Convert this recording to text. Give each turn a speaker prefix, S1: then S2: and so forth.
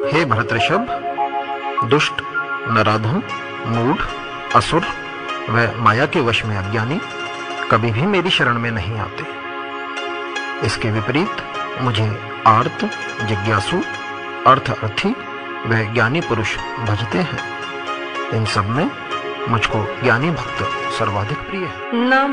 S1: हे भरत ऋषभ, दुष्ट, नराधम, मूढ़, असुर व माया के वश में अज्ञानी कभी भी मेरी शरण में नहीं आते। इसके विपरीत मुझे आर्त, जिज्ञासु, अर्थी व ज्ञानी पुरुष भजते हैं। इन सब में मुझको ज्ञानी भक्त सर्वाधिक प्रिय है।